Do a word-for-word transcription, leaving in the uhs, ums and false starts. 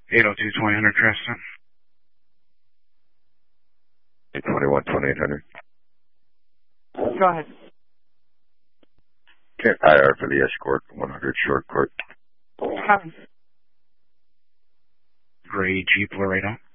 eight oh two, twenty hundred Crescent. eight twenty-one, twenty-eight hundred. Go ahead. Okay, I R for the escort, one hundred short court. Copy. Gray Jeep Laredo.